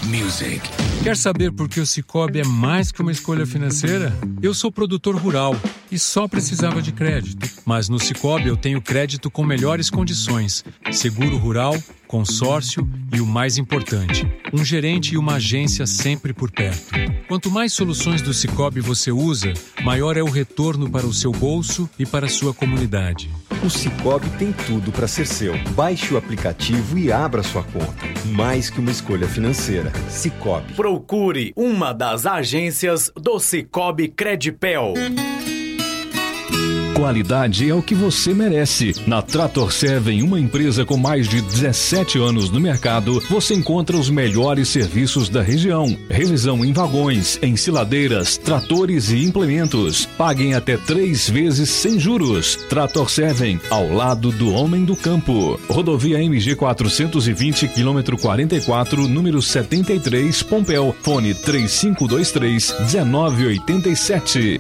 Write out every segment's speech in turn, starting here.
music. Quer saber por que o Sicoob é mais que uma escolha financeira? Eu sou produtor rural e só precisava de crédito. Mas no Sicoob eu tenho crédito com melhores condições, seguro rural, consórcio e o mais importante, um gerente e uma agência sempre por perto. Quanto mais soluções do Sicoob você usa, maior é o retorno para o seu bolso e para a sua comunidade. O Sicoob tem tudo para ser seu. Baixe o aplicativo e abra sua conta. Mais que uma escolha financeira. Sicoob. Procure uma das agências do Sicoob Credipel. Qualidade é o que você merece. Na Trator Seven, uma empresa com mais de 17 anos no mercado, você encontra os melhores serviços da região. Revisão em vagões, ensiladeiras, tratores e implementos. Paguem até 3 vezes sem juros. Trator Seven, ao lado do homem do campo. Rodovia MG 420, quilômetro 44, número 73, Pompéu. Fone 3523-1987.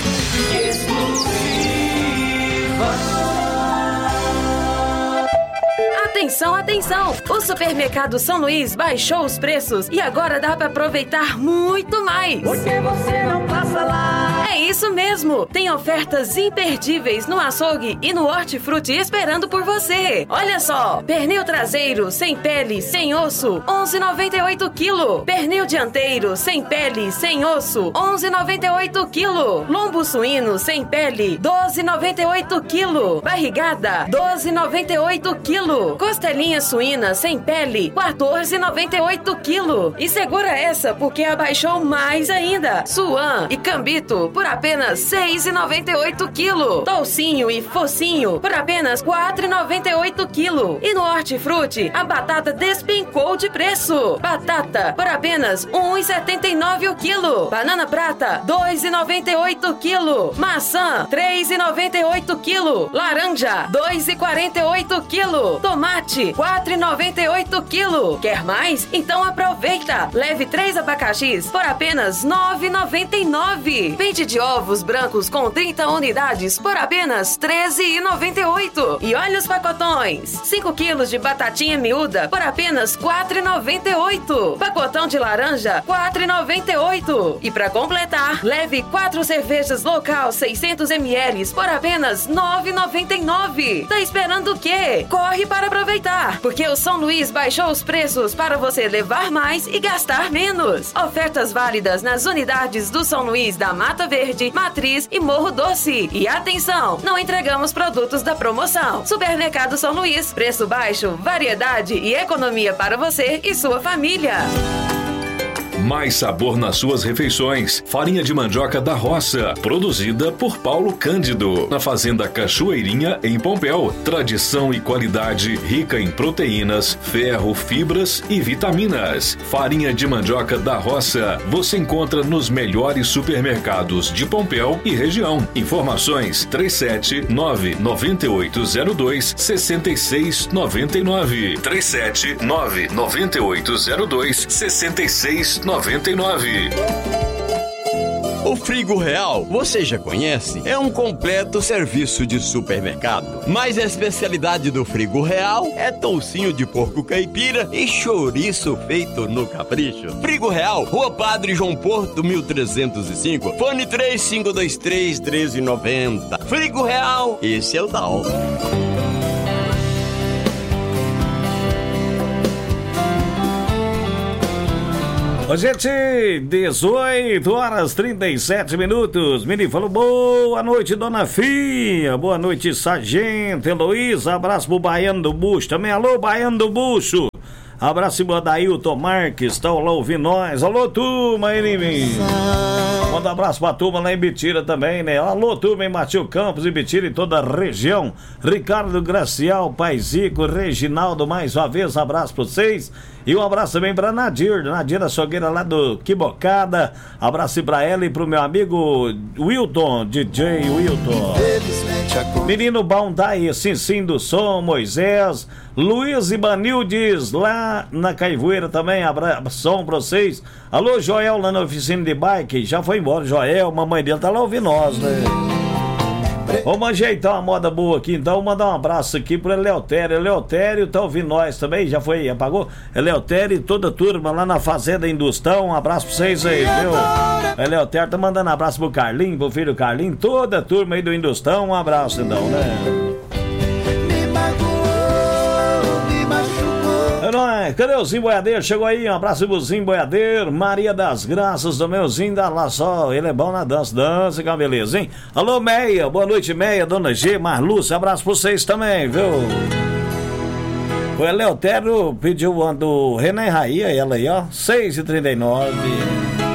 Atenção, atenção! O Supermercado São Luís baixou os preços e agora dá para aproveitar muito mais. Por que você não passa lá? É isso mesmo! Tem ofertas imperdíveis no açougue e no hortifruti esperando por você. Olha só! Pernil traseiro, sem pele, sem osso, 11,98 kg. Pernil dianteiro, sem pele, sem osso, 11,98 kg. Lombo suíno, sem pele, 12,98 kg. Barrigada, 12,98 kg. Costelinha suína sem pele, 14,98 kg. E segura essa porque abaixou mais ainda. Suan e cambito por apenas 6,98 kg. Toucinho e focinho por apenas 4,98 kg. E no hortifruti, a batata despencou de preço. Batata por apenas 1,79 o quilo. Banana prata, 2,98 kg. Maçã, 3,98 kg. Laranja, 2,48 kg. Tomate, 4,98 kg. Quer mais? Então aproveita. Leve 3 abacaxis por apenas 9,99. Peito de ovos brancos com 30 unidades por apenas 13,98. E olha os pacotões. 5 quilos de batatinha miúda por apenas 4,98. Pacotão de laranja, 4,98. E para completar, leve 4 cervejas local 600 ml por apenas 9,99. Tá esperando o quê? Corre para aproveitar, porque o São Luís baixou os preços para você levar mais e gastar menos. Ofertas válidas nas unidades do São Luís da Mata Verde, Matriz e Morro Doce. E atenção, não entregamos produtos da promoção. Supermercado São Luís, preço baixo, variedade e economia para você e sua família. Mais sabor nas suas refeições. Farinha de mandioca da roça, produzida por Paulo Cândido, na Fazenda Cachoeirinha, em Pompéu. Tradição e qualidade rica em proteínas, ferro, fibras e vitaminas. Farinha de mandioca da roça você encontra nos melhores supermercados de Pompéu e região. Informações 379-9802-6699. 379-9802-6699. O Frigo Real, você já conhece? É um completo serviço de supermercado. Mas a especialidade do Frigo Real é toucinho de porco caipira e chouriço feito no capricho. Frigo Real, Rua Padre João Porto, 1305. Fone 3523-1390. Frigo Real, esse é o tal. Ô, gente, 18h37. Menino falou, boa noite, dona Fia. Boa noite, sargento Heloísa. Abraço pro Baiano do Bucho também. Alô, Baiano do Bucho. Abraço pro Adailton Marques, estão lá ouvindo nós. Alô, turma, aí, manda um abraço pra turma lá em Bitira também, né? Alô, turma em Matheus Campos e Bitira e toda a região. Ricardo Gracial, Paizico, Reginaldo, mais uma vez, um abraço pra vocês. E um abraço também pra Nadir Açougueira lá do Quibocada. Abraço pra ela e pro meu amigo Wilton, DJ Wilton. Menino bom daí, sim do som, Moisés, Luiz Ibanildes lá na Caivoeira também, abração pra vocês. Alô, Joel lá na oficina de bike, já foi embora, Joel, mamãe dele tá lá ouvindo nós, né? Vamos ajeitar uma moda boa aqui, então. Vou mandar um abraço aqui pro Eleutério. Eleutério tá ouvindo nós também, já foi, apagou? Eleutério e toda a turma lá na Fazenda Industão. Um abraço pra vocês aí, viu? Eleutério tá mandando um abraço pro Carlinho, pro filho Carlinho, toda a turma aí do Industão. Um abraço, então, né? Cadê o Zinho Boiadeiro? Chegou aí, um abraço pro Zinho Boiadeiro, Maria das Graças do meu Zinho, dá lá só, ele é bom na dança, que é uma beleza, hein? Alô, Meia, boa noite, Meia, Dona G, Marlúcia, abraço pra vocês também, viu? O Eleutério pediu do Renan Raia, ela aí, ó, 6h39.